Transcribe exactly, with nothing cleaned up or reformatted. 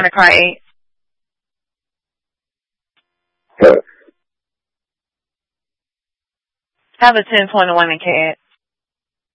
on a car eight. Yes. Have a ten twenty-one in C A D.